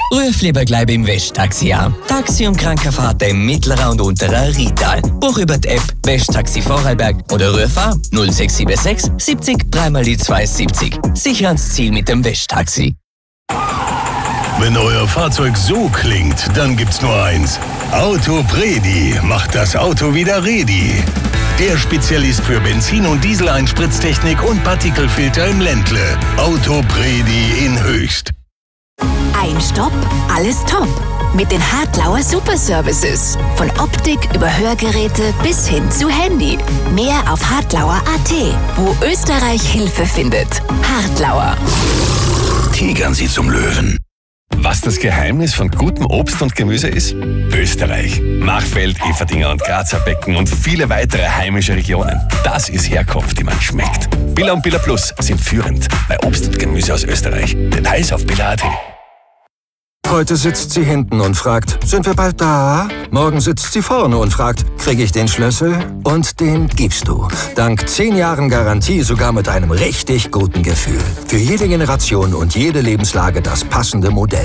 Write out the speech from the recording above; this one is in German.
Ruf lieber gleich beim Westtaxi an. Taxi- und Krankenfahrten im mittleren und unteren Rheintal. Buch über die App Westtaxi Vorarlberg oder ruf an 0676 70 3x270. Sicher ans Ziel mit dem Westtaxi. Wenn euer Fahrzeug so klingt, dann gibt's nur eins. Autopredi macht das Auto wieder ready. Der Spezialist für Benzin- und Dieseleinspritztechnik und Partikelfilter im Ländle. Autopredi in Höchst. Ein Stopp, alles top. Mit den Hartlauer Superservices. Von Optik über Hörgeräte bis hin zu Handy. Mehr auf hartlauer.at, wo Österreich Hilfe findet. Hartlauer. Tigern Sie zum Löwen. Was das Geheimnis von gutem Obst und Gemüse ist? Österreich. Machfeld, Eferdingen und Grazer Becken und viele weitere heimische Regionen. Das ist Herkunft, die man schmeckt. Billa und Billa Plus sind führend bei Obst und Gemüse aus Österreich. Details auf billa.at. Heute sitzt sie hinten und fragt, sind wir bald da? Morgen sitzt sie vorne und fragt, kriege ich den Schlüssel? Und den gibst du. Dank 10 Jahren Garantie sogar mit einem richtig guten Gefühl. Für jede Generation und jede Lebenslage das passende Modell.